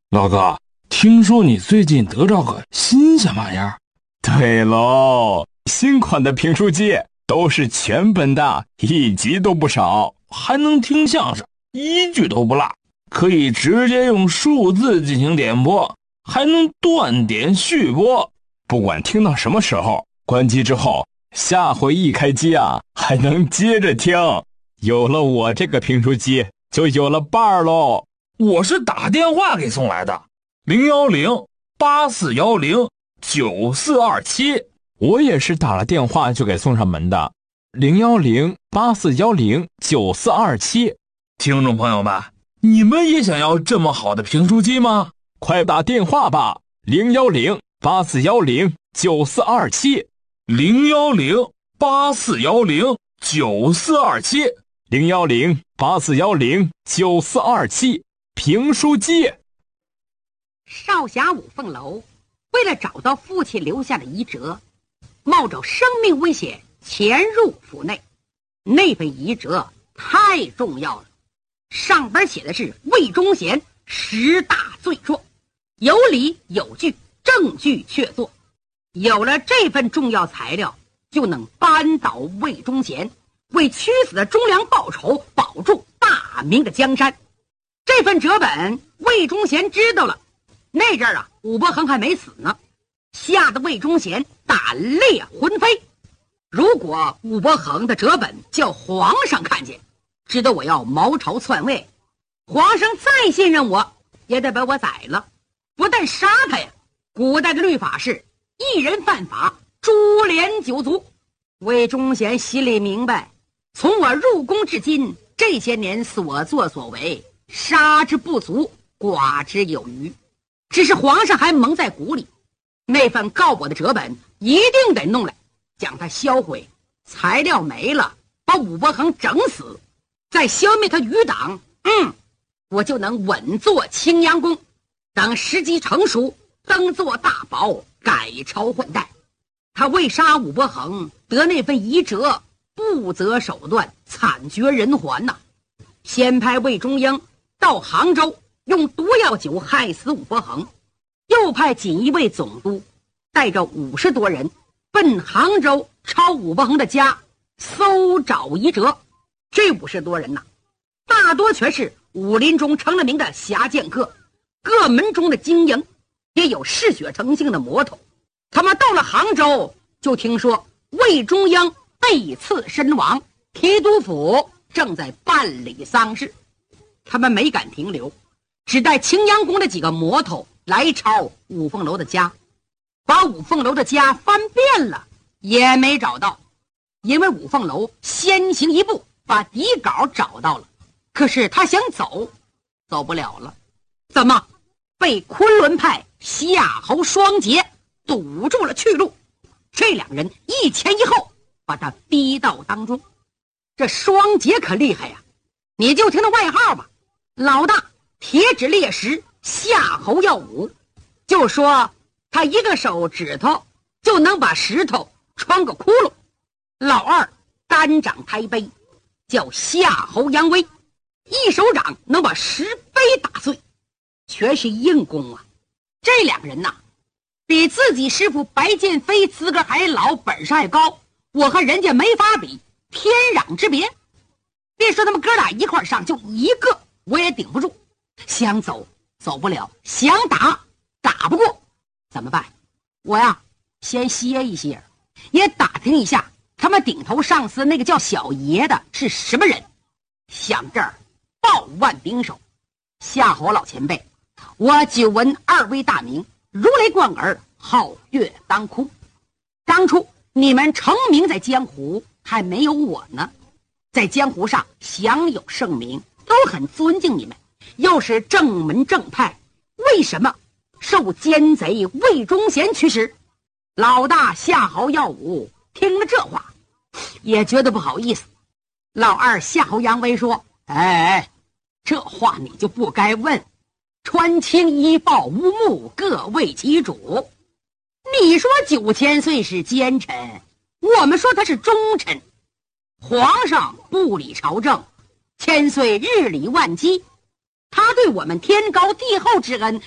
老哥，听说你最近得着个新什么玩意儿？ 对喽，新款的评书机都是全本的，一集都不少， 还能听相声，一句都不落，可以直接用数字进行点播，还能断点续播。 不管听到什么时候，关机之后，下回一开机啊，还能接着听。有了我这个评书机，就有了伴儿喽。 我是打电话给送来的，010-8410-9427。 我也是打了电话就给送上门的，010-8410-9427。 听众朋友们，你们也想要这么好的评书机吗？ 快打电话吧，010-8410-9427。 010-8410-9427。 010-8410-9427。评书机。 少侠五凤楼为了找到父亲留下的遗折，冒着生命危险潜入府内。那份遗折太重要了，上边写的是魏忠贤10大罪状，有理有据，证据确凿。有了这份重要材料，就能扳倒魏忠贤，为屈死的忠良报仇，保住大明的江山。这份折本魏忠贤知道了，那阵儿啊，武伯衡还没死呢，吓得魏忠贤胆裂魂飞。如果武伯衡的折本叫皇上看见，知道我要谋朝篡位，皇上再信任我，也得把我宰了。不但杀他呀，古代的律法是一人犯法，株连9族。魏忠贤心里明白，从我入宫至今，这些年所作所为，杀之不足，剐之有余。只是皇上还蒙在鼓里，那份告我的折本一定得弄来，将它销毁。材料没了，把武伯衡整死，再消灭他余党，我就能稳坐青阳宫，等时机成熟，登做大宝，改朝换代。他为杀武伯衡，得那份遗折，不择手段，惨绝人寰呐！先派魏忠英到杭州，用毒药酒害死武伯衡，又派锦衣卫总督带着50多人奔杭州，抄武伯衡的家，搜找遗折。这50多人呐，大多全是武林中成了名的侠剑客，各门中的精英，也有嗜血成性的魔头。他们到了杭州，就听说魏忠英被刺身亡，提督府正在办理丧事。他们没敢停留，只带青阳宫的几个魔头来抄五凤楼的家，把五凤楼的家翻遍了，也没找到。因为五凤楼先行一步把底稿找到了，可是他想走，走不了了。怎么？被昆仑派夏侯双杰堵住了去路。这两人一前一后把他逼到当中。这双杰可厉害呀，你就听他外号吧，老大铁指烈石夏侯耀武，就说他一个手指头就能把石头穿个窟窿。老二单掌抬杯，叫夏侯扬威，一手掌能把石碑打碎，全是硬功啊。这两个人呐，比自己师傅白剑飞资格还老，本事还高，我和人家没法比，天壤之别。别说他们哥俩一块上，就一个我也顶不住，想走走不了，想打打不过，怎么办？我呀先歇一歇，也打听一下他们顶头上司那个叫小爷的是什么人。想这儿报万兵手，夏侯老前辈，我久闻二位大名，如雷贯耳，皓月当空。当初你们成名在江湖，还没有我呢，在江湖上享有盛名，都很尊敬你们，又是正门正派，为什么受奸贼魏忠贤驱使？老大夏侯耀武听了这话，也觉得不好意思。老二夏侯扬威说：“哎，这话你就不该问。穿青衣报无目，各为其主。你说9000岁是奸臣，我们说他是忠臣。皇上不理朝政，千岁日理万机，他对我们天高地厚之恩